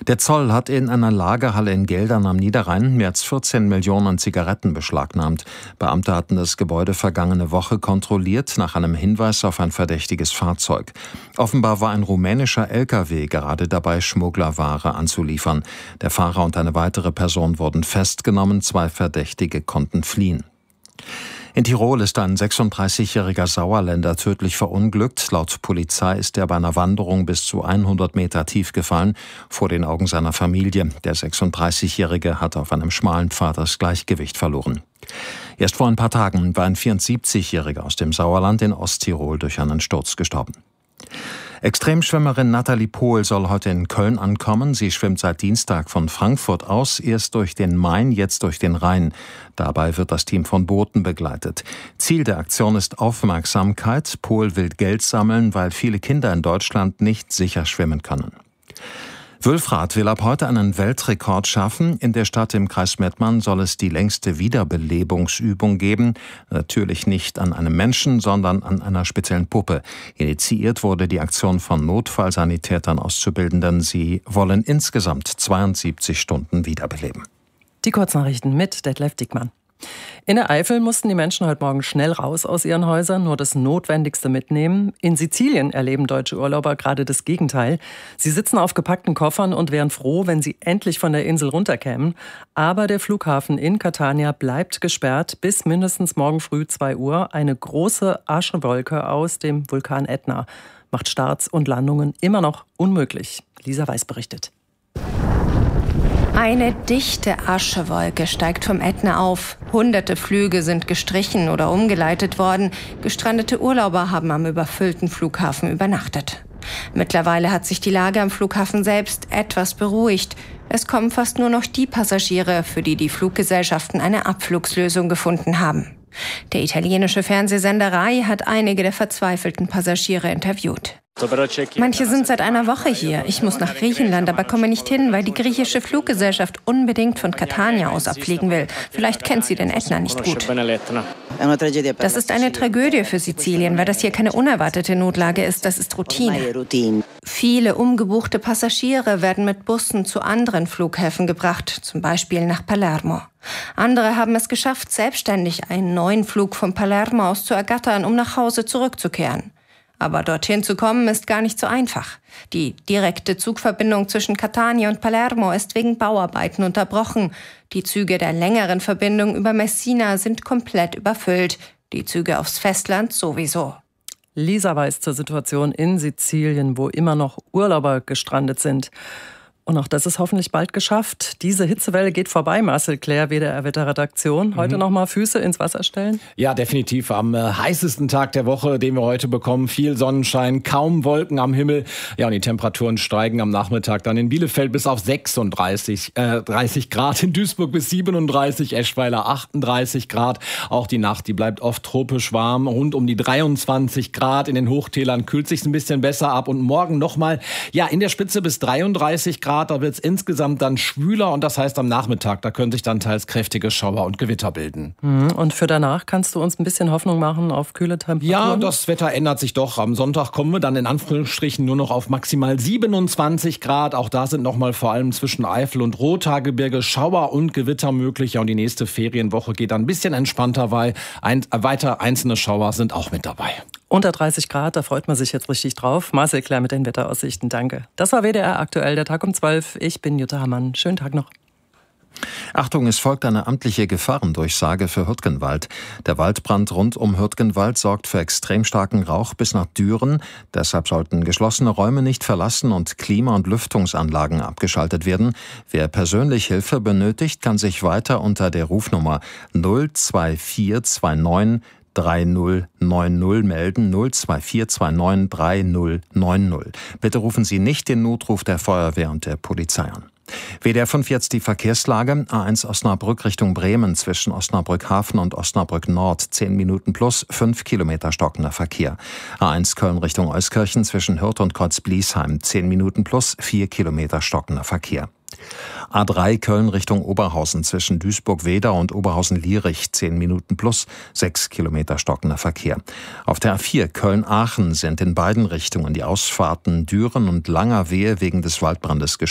Der Zoll hat in einer Lagerhalle in Geldern am Niederrhein mehr als 14 Millionen Zigaretten beschlagnahmt. Beamte hatten das Gebäude vergangene Woche kontrolliert nach einem Hinweis auf ein verdächtiges Fahrzeug. Offenbar war ein rumänischer LKW gerade dabei, Schmugglerware anzuliefern. Der Fahrer und eine weitere Person wurden festgenommen, 2 Verdächtige konnten fliehen. In Tirol ist ein 36-jähriger Sauerländer tödlich verunglückt. Laut Polizei ist er bei einer Wanderung bis zu 100 Meter tief gefallen, vor den Augen seiner Familie. Der 36-Jährige hat auf einem schmalen Pfad das Gleichgewicht verloren. Erst vor ein paar Tagen war ein 74-Jähriger aus dem Sauerland in Osttirol durch einen Sturz gestorben. Extremschwimmerin Nathalie Pohl soll heute in Köln ankommen. Sie schwimmt seit Dienstag von Frankfurt aus, erst durch den Main, jetzt durch den Rhein. Dabei wird das Team von Booten begleitet. Ziel der Aktion ist Aufmerksamkeit. Pohl will Geld sammeln, weil viele Kinder in Deutschland nicht sicher schwimmen können. Wülfrath will ab heute einen Weltrekord schaffen. In der Stadt im Kreis Mettmann soll es die längste Wiederbelebungsübung geben. Natürlich nicht an einem Menschen, sondern an einer speziellen Puppe. Initiiert wurde die Aktion von Notfallsanitätern Auszubildenden. Sie wollen insgesamt 72 Stunden wiederbeleben. Die Kurznachrichten mit Detlef Dickmann. In der Eifel mussten die Menschen heute Morgen schnell raus aus ihren Häusern, nur das Notwendigste mitnehmen. In Sizilien erleben deutsche Urlauber gerade das Gegenteil. Sie sitzen auf gepackten Koffern und wären froh, wenn sie endlich von der Insel runterkämen. Aber der Flughafen in Catania bleibt gesperrt bis mindestens morgen früh 2 Uhr. Eine große Aschewolke aus dem Vulkan Ätna macht Starts und Landungen immer noch unmöglich. Lisa Weiß berichtet. Eine dichte Aschewolke steigt vom Ätna auf. Hunderte Flüge sind gestrichen oder umgeleitet worden. Gestrandete Urlauber haben am überfüllten Flughafen übernachtet. Mittlerweile hat sich die Lage am Flughafen selbst etwas beruhigt. Es kommen fast nur noch die Passagiere, für die die Fluggesellschaften eine Abflugslösung gefunden haben. Der italienische Fernsehsender Rai hat einige der verzweifelten Passagiere interviewt. Manche sind seit einer Woche hier. Ich muss nach Griechenland, aber komme nicht hin, weil die griechische Fluggesellschaft unbedingt von Catania aus abfliegen will. Vielleicht kennt sie den Ätna nicht gut. Das ist eine Tragödie für Sizilien, weil das hier keine unerwartete Notlage ist. Das ist Routine. Viele umgebuchte Passagiere werden mit Bussen zu anderen Flughäfen gebracht, zum Beispiel nach Palermo. Andere haben es geschafft, selbstständig einen neuen Flug von Palermo aus zu ergattern, um nach Hause zurückzukehren. Aber dorthin zu kommen ist gar nicht so einfach. Die direkte Zugverbindung zwischen Catania und Palermo ist wegen Bauarbeiten unterbrochen. Die Züge der längeren Verbindung über Messina sind komplett überfüllt. Die Züge aufs Festland sowieso. Lisa Weiß zur Situation in Sizilien, wo immer noch Urlauber gestrandet sind. Und auch das ist hoffentlich bald geschafft. Diese Hitzewelle geht vorbei, Marcel Claire, WDR-Wetterredaktion. Heute noch mal Füße ins Wasser stellen? Ja, definitiv. Am heißesten Tag der Woche, den wir heute bekommen. Viel Sonnenschein, kaum Wolken am Himmel. Ja, und die Temperaturen steigen am Nachmittag dann in Bielefeld bis auf 30 Grad. In Duisburg bis 37, Eschweiler 38 Grad. Auch die Nacht, die bleibt oft tropisch warm. Rund um die 23 Grad. In den Hochtälern kühlt sich's ein bisschen besser ab. Und morgen nochmal, ja, in der Spitze bis 33 Grad. Da wird es insgesamt dann schwüler und das heißt am Nachmittag, da können sich dann teils kräftige Schauer und Gewitter bilden. Und für danach kannst du uns ein bisschen Hoffnung machen auf kühle Temperaturen? Ja, das Wetter ändert sich doch. Am Sonntag kommen wir dann in Anführungsstrichen nur noch auf maximal 27 Grad. Auch da sind nochmal vor allem zwischen Eifel und Rothaargebirge Schauer und Gewitter möglich. Ja, und die nächste Ferienwoche geht dann ein bisschen entspannter, weil weiter einzelne Schauer sind auch mit dabei. Unter 30 Grad, da freut man sich jetzt richtig drauf. Marcel Claire mit den Wetteraussichten, danke. Das war WDR aktuell, der Tag um 12. Ich bin Jutta Hammann. Schönen Tag noch. Achtung, es folgt eine amtliche Gefahrendurchsage für Hürtgenwald. Der Waldbrand rund um Hürtgenwald sorgt für extrem starken Rauch bis nach Düren. Deshalb sollten geschlossene Räume nicht verlassen und Klima- und Lüftungsanlagen abgeschaltet werden. Wer persönlich Hilfe benötigt, kann sich weiter unter der Rufnummer 02429 3090 melden, 02429 3090. Bitte rufen Sie nicht den Notruf der Feuerwehr und der Polizei an. WDR 5 jetzt die Verkehrslage. A1 Osnabrück Richtung Bremen zwischen Osnabrück Hafen und Osnabrück Nord 10 Minuten plus 5 Kilometer stockender Verkehr. A1 Köln Richtung Euskirchen zwischen Hürth und Kreuz-Bliesheim 10 Minuten plus 4 Kilometer stockender Verkehr. A3 Köln Richtung Oberhausen zwischen Duisburg-Wedau und Oberhausen-Lierich 10 Minuten plus 6 Kilometer stockender Verkehr. Auf der A4 Köln-Aachen sind in beiden Richtungen die Ausfahrten Düren und Langerwehe wegen des Waldbrandes gesperrt.